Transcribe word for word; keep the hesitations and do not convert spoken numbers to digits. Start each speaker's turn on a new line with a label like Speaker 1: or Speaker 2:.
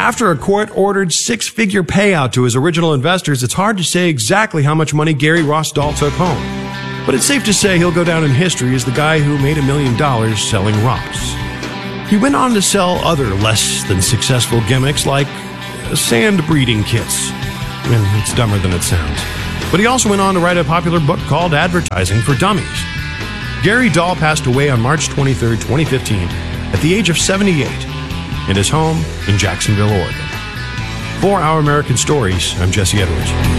Speaker 1: After a court-ordered six-figure payout to his original investors, it's hard to say exactly how much money Gary Ross Dahl took home. But it's safe to say he'll go down in history as the guy who made a million dollars selling rocks. He went on to sell other less than successful gimmicks like sand breeding kits. And it's dumber than it sounds. But he also went on to write a popular book called Advertising for Dummies. Gary Dahl passed away on March twenty-third, twenty fifteen, at the age of seventy-eight, in his home in Jacksonville, Oregon. For Our American Stories, I'm Jesse Edwards.